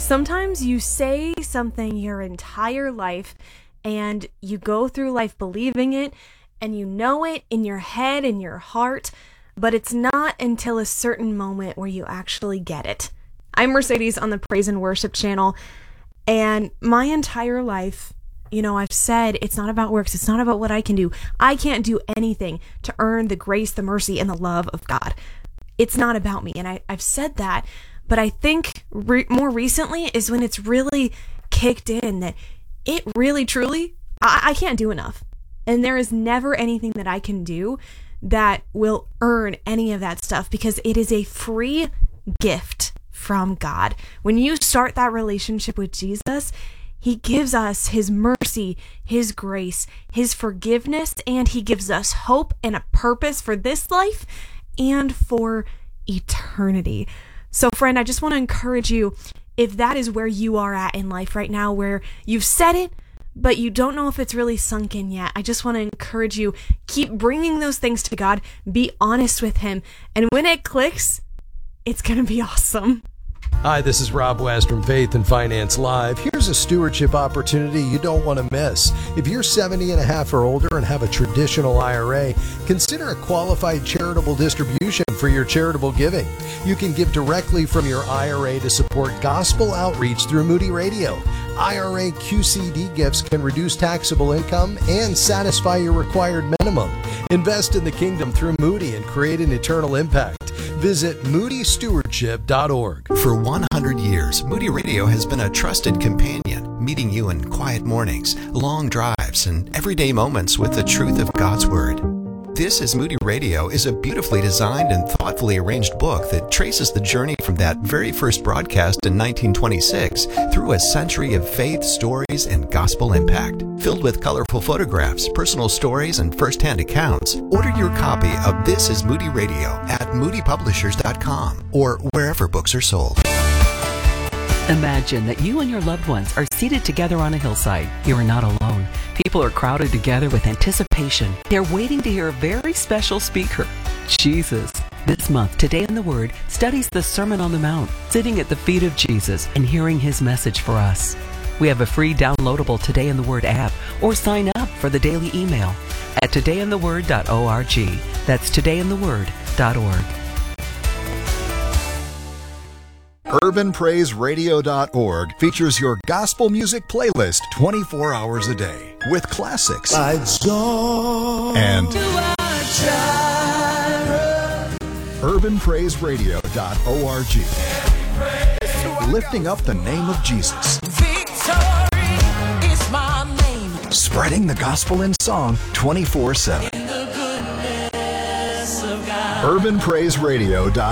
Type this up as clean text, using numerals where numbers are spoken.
Sometimes you say something your entire life and you go through life believing it and you know it in your head and your heart, but it's not until a certain moment where you actually get it. I'm Mercedes on the Praise and Worship channel, and my entire life, I've said it's not about works. It's not about what I can do. I can't do anything to earn the grace, the mercy, and the love of God. It's not about me, and I've said that. But I think more recently is when it's really kicked in that it really, truly, I can't do enough. And there is never anything that I can do that will earn any of that stuff because it is a free gift from God. When you start that relationship with Jesus, He gives us His mercy, His grace, His forgiveness, and He gives us hope and a purpose for this life and for eternity. So friend, I just want to encourage you, if that is where you are at in life right now, where you've said it, but you don't know if it's really sunk in yet, I just want to encourage you, keep bringing those things to God, be honest with Him, and when it clicks, it's going to be awesome. Hi, this is Rob West from Faith and Finance Live. Here's a stewardship opportunity you don't want to miss. If you're 70 and a half or older and have a traditional IRA, consider a qualified charitable distribution for your charitable giving. You can give directly from your IRA to support gospel outreach through Moody Radio. IRA QCD gifts can reduce taxable income and satisfy your required minimum. Invest in the kingdom through Moody and create an eternal impact. Visit moodystewardship.org. For 100 years, Moody Radio has been a trusted companion, meeting you in quiet mornings, long drives, and everyday moments with the truth of God's Word. This is Moody Radio is a beautifully designed and thoughtfully arranged book that traces the journey from that very first broadcast in 1926 through a century of faith, stories, and gospel impact. Filled with colorful photographs, personal stories, and first-hand accounts, order your copy of This is Moody Radio at moodypublishers.com or wherever books are sold. Imagine that you and your loved ones are seated together on a hillside. You are not alone. People are crowded together with anticipation. They're waiting to hear a very special speaker, Jesus. This month, Today in the Word studies the Sermon on the Mount, sitting at the feet of Jesus and hearing His message for us. We have a free downloadable Today in the Word app, or sign up for the daily email at todayintheword.org. That's todayintheword.org. UrbanPraiseRadio.org features your gospel music playlist 24 hours a day with classics and UrbanPraiseRadio.org, lifting up the name of Jesus, spreading the gospel in song 24/7. UrbanPraiseRadio.org.